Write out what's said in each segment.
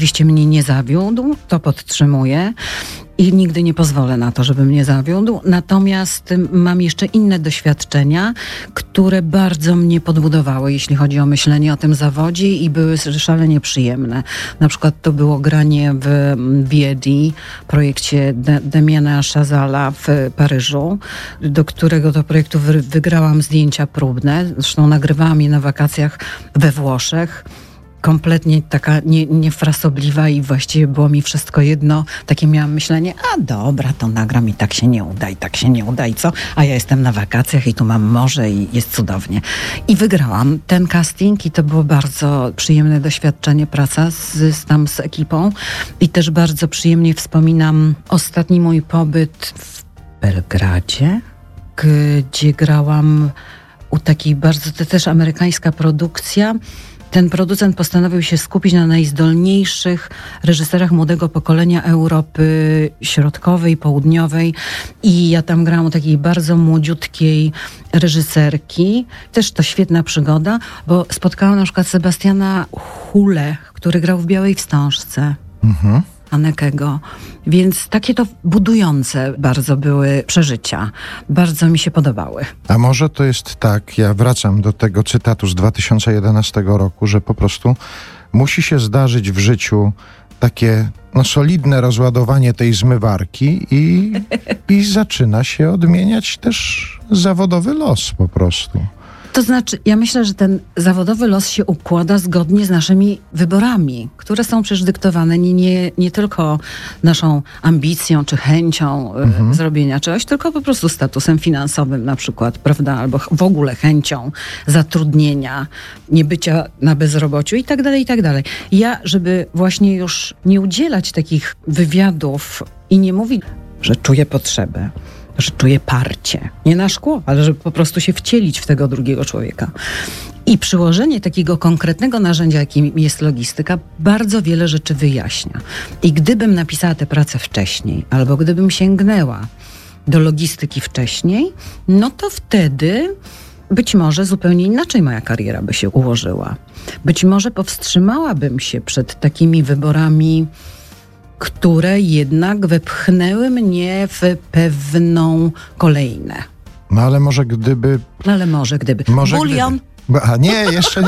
oczywiście mnie nie zawiódł, to podtrzymuję. I nigdy nie pozwolę na to, żeby mnie zawiódł. Natomiast mam jeszcze inne doświadczenia, które bardzo mnie podbudowały, jeśli chodzi o myślenie o tym zawodzie i były szalenie przyjemne. Na przykład to było granie w Viedi, projekcie Damiana Chazala w Paryżu, do którego to projektu wygrałam zdjęcia próbne. Zresztą nagrywałam je na wakacjach we Włoszech. Kompletnie taka niefrasobliwa i właściwie było mi wszystko jedno. Takie miałam myślenie, a dobra, to nagram i tak się nie uda i co? A ja jestem na wakacjach i tu mam morze i jest cudownie. I wygrałam ten casting i to było bardzo przyjemne doświadczenie, praca z ekipą. I też bardzo przyjemnie wspominam ostatni mój pobyt w Belgradzie, gdzie grałam u takiej bardzo, to też amerykańska produkcja. Ten producent postanowił się skupić na najzdolniejszych reżyserach młodego pokolenia Europy Środkowej, Południowej i ja tam grałam u takiej bardzo młodziutkiej reżyserki. Też to świetna przygoda, bo spotkałam na przykład Sebastiana Hulle, który grał w Białej Wstążce. Hanekego. Więc takie to budujące bardzo były przeżycia. Bardzo mi się podobały. A może to jest tak, ja wracam do tego cytatu z 2011 roku, że po prostu musi się zdarzyć w życiu takie solidne rozładowanie tej zmywarki i zaczyna się odmieniać też zawodowy los po prostu. To znaczy, ja myślę, że ten zawodowy los się układa zgodnie z naszymi wyborami, które są przecież dyktowane nie tylko naszą ambicją czy chęcią zrobienia czegoś, tylko po prostu statusem finansowym na przykład, prawda? Albo w ogóle chęcią zatrudnienia, nie bycia na bezrobociu i tak dalej, i tak dalej. Ja, żeby właśnie już nie udzielać takich wywiadów i nie mówić, że czuję potrzebę, że czuję parcie. Nie na szkło, ale żeby po prostu się wcielić w tego drugiego człowieka. I przyłożenie takiego konkretnego narzędzia, jakim jest logistyka, bardzo wiele rzeczy wyjaśnia. I gdybym napisała tę pracę wcześniej, albo gdybym sięgnęła do logistyki wcześniej, no to wtedy być może zupełnie inaczej moja kariera by się ułożyła. Być może powstrzymałabym się przed takimi wyborami, które jednak wepchnęły mnie w pewną kolejnę. No ale może gdyby... Bulion. A nie, jeszcze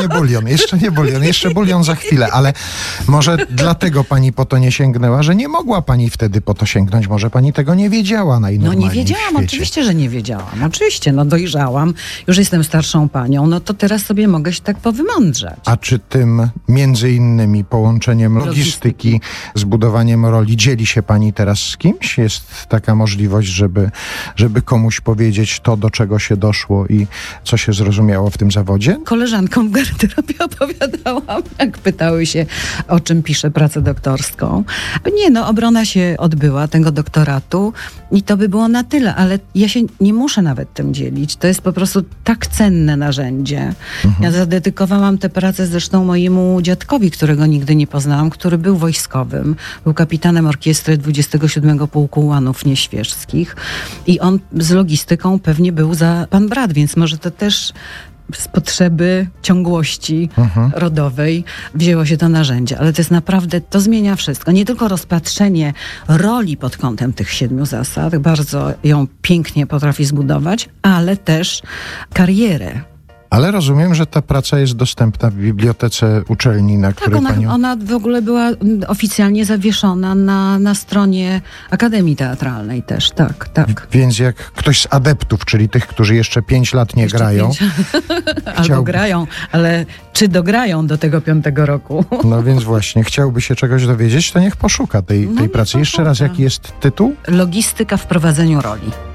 bulion za chwilę, ale może dlatego pani po to nie sięgnęła, że nie mogła pani wtedy po to sięgnąć, może pani tego nie wiedziała najnormalniej. No nie wiedziałam, oczywiście, że nie wiedziałam. Oczywiście, dojrzałam, już jestem starszą panią, no to teraz sobie mogę się tak powymądrzeć. A czy tym między innymi połączeniem logistyki z budowaniem roli dzieli się pani teraz z kimś? Jest taka możliwość, żeby komuś powiedzieć to, do czego się doszło i co się zrozumiało w tym zawodzie? Koleżankom w garderobie opowiadałam, jak pytały się, o czym piszę pracę doktorską. Obrona się odbyła, tego doktoratu i to by było na tyle, ale ja się nie muszę nawet tym dzielić. To jest po prostu tak cenne narzędzie. Ja zadedykowałam tę pracę zresztą mojemu dziadkowi, którego nigdy nie poznałam, który był wojskowym. Był kapitanem orkiestry 27 Pułku Ułanów Nieświeżskich i on z logistyką pewnie był za pan brat, więc może to też z potrzeby ciągłości rodowej wzięło się to narzędzie. Ale to jest naprawdę, to zmienia wszystko. Nie tylko rozpatrzenie roli pod kątem tych 7 zasad, bardzo ją pięknie potrafi zbudować, ale też karierę. Ale rozumiem, że ta praca jest dostępna w bibliotece uczelni, na której panią... ona w ogóle była oficjalnie zawieszona na stronie Akademii Teatralnej też, tak. Więc jak ktoś z adeptów, czyli tych, którzy jeszcze 5 lat nie grają... Albo grają, ale czy dograją do tego 5. roku? No więc właśnie, chciałby się czegoś dowiedzieć, to niech poszuka tej pracy. Jeszcze raz, jaki jest tytuł? Logistyka w prowadzeniu roli.